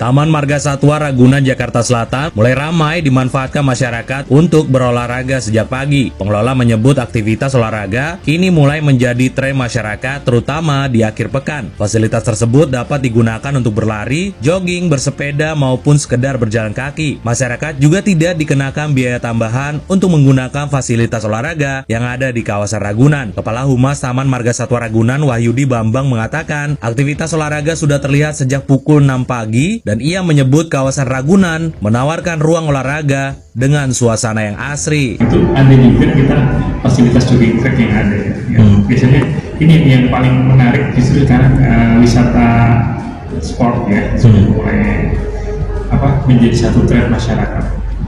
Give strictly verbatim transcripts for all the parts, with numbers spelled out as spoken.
Taman Marga Satwa Ragunan, Jakarta Selatan mulai ramai dimanfaatkan masyarakat untuk berolahraga sejak pagi. Pengelola menyebut aktivitas olahraga kini mulai menjadi tren masyarakat, terutama di akhir pekan. Fasilitas tersebut dapat digunakan untuk berlari, jogging, bersepeda, maupun sekedar berjalan kaki. Masyarakat juga tidak dikenakan biaya tambahan untuk menggunakan fasilitas olahraga yang ada di kawasan Ragunan. Kepala Humas Taman Marga Satwa Ragunan, Wahyudi Bambang, mengatakan aktivitas olahraga sudah terlihat sejak pukul enam pagi dan ia menyebut kawasan Ragunan menawarkan ruang olahraga dengan suasana yang asri. Itu ada juga kita fasilitas jogging track yang ada ya. Hmm. Biasanya ini yang paling menarik justru sekarang uh, wisata sport ya sudah hmm. mulai apa menjadi satu tren masyarakat.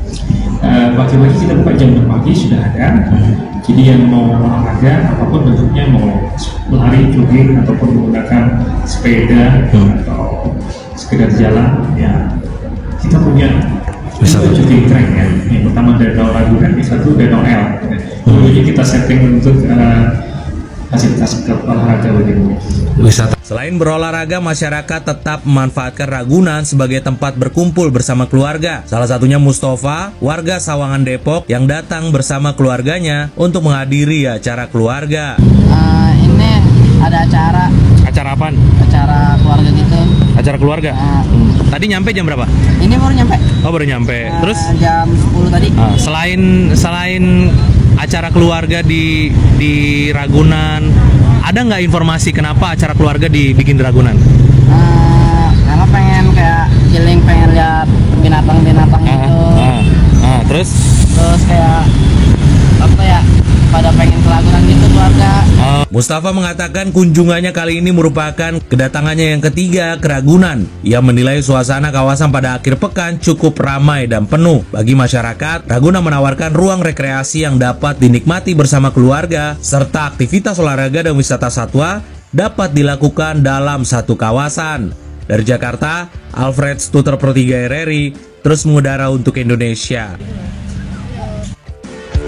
Pagi-pagi uh, kita buka jam enam pagi sudah ada. Hmm. Jadi yang mau olahraga apapun bentuknya, mau lari, jogging ataupun menggunakan sepeda hmm. atau sekedar jalan, ya kita punya satu jogging track ya. Yang pertama Danau Ragunan, yang satu Danau L. Hmm. Jadi kita setting untuk uh, fasilitas olahraga bagi wisata. Selain berolahraga, masyarakat tetap memanfaatkan Ragunan sebagai tempat berkumpul bersama keluarga. Salah satunya Mustafa, warga Sawangan Depok, yang datang bersama keluarganya untuk menghadiri acara keluarga. Uh, ini ada acara. Acara apa? Acara keluarga gitu. Acara keluarga? Uh, hmm. Tadi nyampe jam berapa? Ini baru nyampe. Oh, baru nyampe. Uh, Terus? Jam sepuluh tadi. Uh, selain selain acara keluarga di di Ragunan, ada nggak informasi kenapa acara keluarga dibikin di Ragunan? Uh, karena pengen kayak healing, pengen lihat binatang-binatang uh, itu. Uh, uh, terus? Terus kayak apa ya? Pada pengen ke Ragunan gitu keluarga. Uh, Mustafa mengatakan kunjungannya kali ini merupakan kedatangannya yang ketiga ke Ragunan. Ia menilai suasana kawasan pada akhir pekan cukup ramai dan penuh. Bagi masyarakat, Ragunan menawarkan ruang rekreasi yang dapat dinikmati bersama keluarga, serta aktivitas olahraga dan wisata satwa dapat dilakukan dalam satu kawasan. Dari Jakarta, Alfred Stuter Pro tiga R R I terus mengudara untuk Indonesia.